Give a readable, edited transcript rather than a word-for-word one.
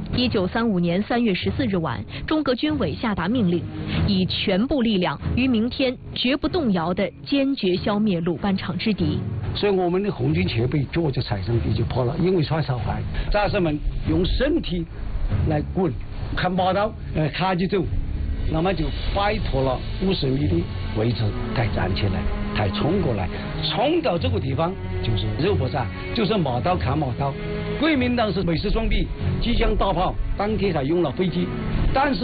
1935年3月14日晚，中革军委下达命令，以全部力量于明天绝不动摇地坚决消灭鲁班场之敌。 所以我们的红军前辈脚就踩上地就跑了，因为穿哨牌，战士们用身体来滚，看马刀卡起走，那么就摆脱了50米的位置，才站起来，才冲过来，冲到这个地方就是肉搏战，就是马刀砍马刀。国民党是美式装备，机枪大炮，当天才用了飞机，但是